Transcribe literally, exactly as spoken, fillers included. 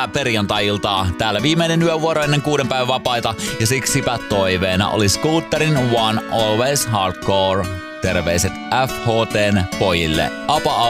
hyvää perjantai-iltaa. Täällä viimeinen yövuoro ennen kuuden päivän vapaita ja siksipä toiveena oli Scooterin One Always Hardcore. Terveiset F H T:n pojille. Apa